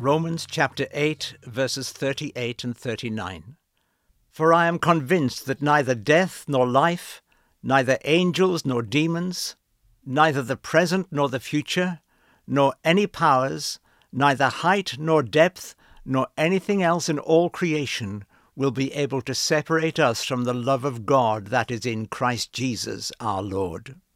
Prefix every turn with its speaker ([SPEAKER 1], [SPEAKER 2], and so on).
[SPEAKER 1] Romans chapter 8, verses 38 and 39. For I am convinced that neither death nor life, neither angels nor demons, neither the present nor the future, nor any powers, neither height nor depth, nor anything else in all creation will be able to separate us from the love of God that is in Christ Jesus our Lord.